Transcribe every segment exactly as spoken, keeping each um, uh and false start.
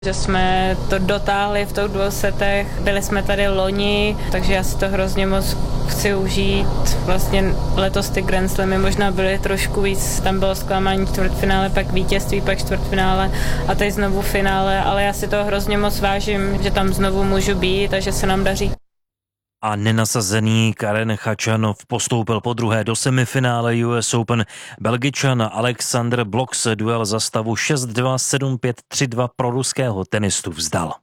Že jsme to dotáhli v těch dvou setech, byli jsme tady loni, takže já si to hrozně moc chci užít. Vlastně letos ty Grand Slamy možná byly trošku víc, tam bylo zklamání čtvrtfinále, pak vítězství, pak čtvrtfinále a teď znovu finále, ale já si to hrozně moc vážím, že tam znovu můžu být a že se nám daří. A nenasazený Karen Khachanov postoupil po druhé do semifinále U S Open. Belgičan Alexander Blok se duel za stavu šest dva, sedm pět, tři dva pro ruského tenistu vzdal.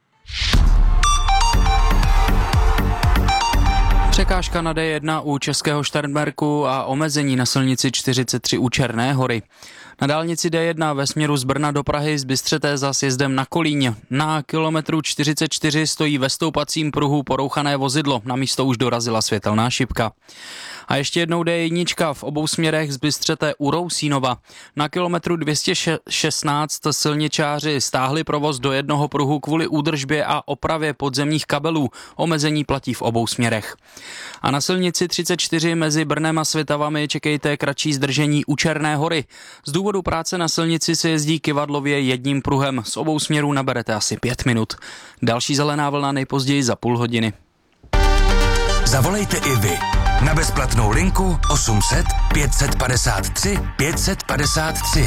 Překážka na D jedna u českého Šternberku a omezení na silnici čtyřicet tři u Černé Hory. Na dálnici D jedna ve směru z Brna do Prahy z Bystřeté za sjezdem na Kolíň. Na kilometru čtyřicet čtyři stojí ve stoupacím pruhu porouchané vozidlo. Na místo už dorazila světelná šipka. A ještě jednou D jedna v obou směrech z Bystřeté u Rousínova. Na kilometru dvě stě šestnáct silničáři stáhli provoz do jednoho pruhu kvůli údržbě a opravě podzemních kabelů. Omezení platí v obou směrech. A na silnici třicet čtyři mezi Brnem a Svitavami čekejte kratší zdržení u Černé Hory. Z důvodu práce na silnici se jezdí kyvadlově jedním pruhem. Z obou směrů naberete asi pět minut. Další zelená vlna nejpozději za půl hodiny. Zavolejte i vy na bezplatnou linku osm set, pět set padesát tři, pět set padesát tři.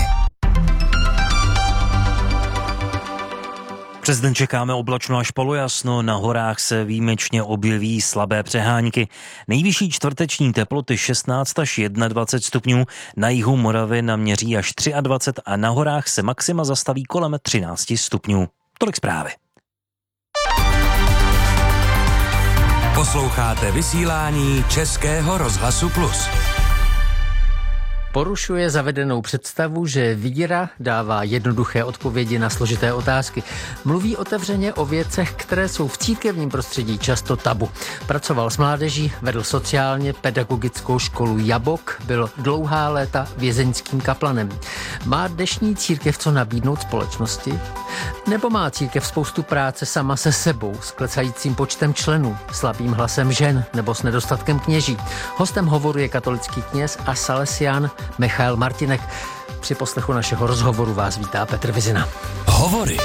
Přes den čekáme oblačno až polojasno, na horách se výjimečně objeví slabé přehánky. Nejvyšší čtvrteční teploty šestnáct až dvacet jedna stupňů, na jihu Moravy naměří až dvacet tři a na horách se maxima zastaví kolem třináct stupňů. Tolik zprávy. Posloucháte vysílání Českého rozhlasu Plus. Porušuje zavedenou představu, že víra dává jednoduché odpovědi na složité otázky. Mluví otevřeně o věcech, které jsou v církevním prostředí často tabu. Pracoval s mládeží, vedl sociálně pedagogickou školu Jabok, byl dlouhá léta vězeňským kaplanem. Má dnešní církev co nabídnout společnosti? Nebo má církev spoustu práce sama se sebou, s klesajícím počtem členů, slabým hlasem žen nebo s nedostatkem kněží? Hostem hovoru je katolický kněz a salesián Michael Martinek. Při poslechu našeho rozhovoru vás vítá Petr Vizina. Hovory.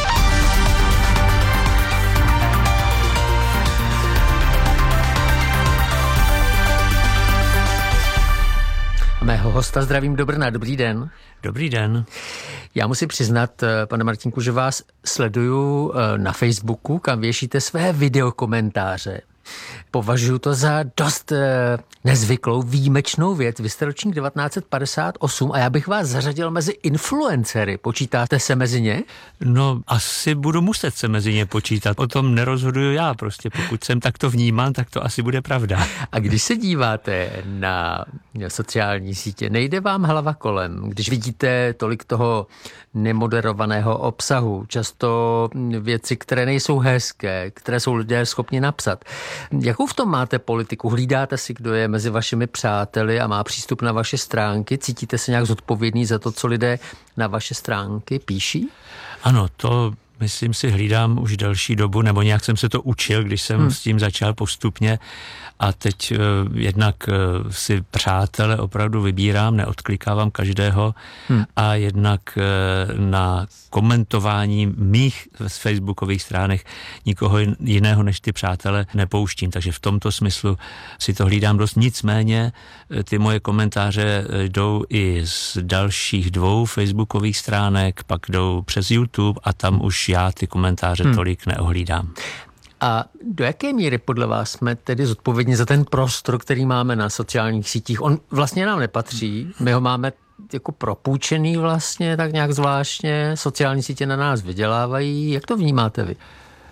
Mého hosta zdravím do Brna. Dobrý den. Dobrý den. Já musím přiznat, pane Martinku, že vás sleduju na Facebooku, kam věšíte své videokomentáře. Považuji to za dost nezvyklou, výjimečnou věc. Vy jste ročník devatenáct set padesát osm a já bych vás zařadil mezi influencery. Počítáte se mezi ně? No, asi budu muset se mezi ně počítat. O tom nerozhoduju já. Prostě pokud jsem takto vnímán, tak to asi bude pravda. A když se díváte na sociální sítě, nejde vám hlava kolem, když vidíte tolik toho nemoderovaného obsahu, často věci, které nejsou hezké, které jsou lidé schopni napsat. Jakou v tom máte politiku? Hlídáte si, kdo je mezi vašimi přáteli a má přístup na vaše stránky? Cítíte se nějak zodpovědný za to, co lidé na vaše stránky píší? Ano, to myslím si hlídám už delší dobu, nebo nějak jsem se to učil, když jsem hmm. s tím začal postupně a teď uh, jednak uh, si přátele opravdu vybírám, neodklikávám každého hmm. a jednak uh, na komentování mých z facebookových stránek nikoho jiného než ty přátele nepouštím, takže v tomto smyslu si to hlídám dost. Nicméně ty moje komentáře jdou i z dalších dvou facebookových stránek, pak jdou přes YouTube a tam už já ty komentáře hmm. tolik neohlídám. A do jaké míry podle vás jsme tedy zodpovědní za ten prostor, který máme na sociálních sítích? On vlastně nám nepatří, my ho máme jako propůjčený vlastně, tak nějak zvláštně, sociální sítě na nás vydělávají. Jak to vnímáte vy?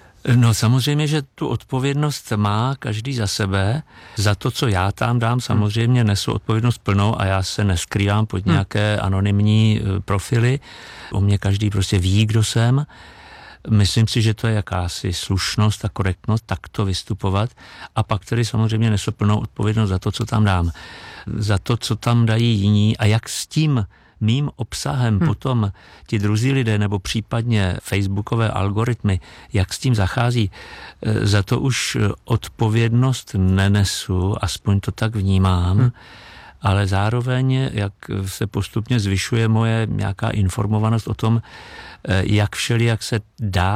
No samozřejmě, že tu odpovědnost má každý za sebe. Za to, co já tam dám, samozřejmě nesu odpovědnost plnou a já se neskrývám pod nějaké anonymní profily. O mě každý prostě ví, kdo jsem. Myslím si, že to je jakási slušnost a korektnost takto vystupovat a pak tedy samozřejmě nesu plnou odpovědnost za to, co tam dám. Za to, co tam dají jiní a jak s tím mým obsahem hmm. potom ti druzí lidé nebo případně facebookové algoritmy, jak s tím zachází, za to už odpovědnost nenesu, aspoň to tak vnímám. Hmm. ale zároveň, jak se postupně zvyšuje moje nějaká informovanost o tom, jak všelijak se dá